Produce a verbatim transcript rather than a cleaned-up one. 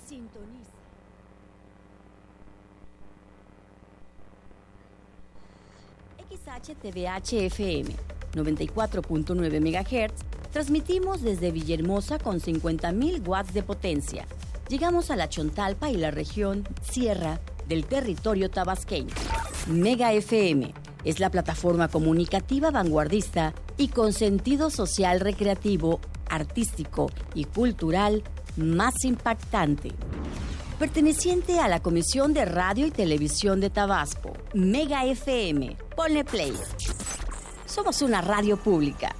Sintoniza. X H T V H F M noventa y cuatro punto nueve megahertz. Transmitimos desde Villahermosa con cincuenta mil watts de potencia. Llegamos a la Chontalpa y la región Sierra del territorio tabasqueño. Mega F M es la plataforma comunicativa vanguardista y con sentido social, recreativo, artístico y cultural más impactante. Perteneciente a la Comisión de Radio y Televisión de Tabasco. Mega F M. Ponle play. Somos una radio pública.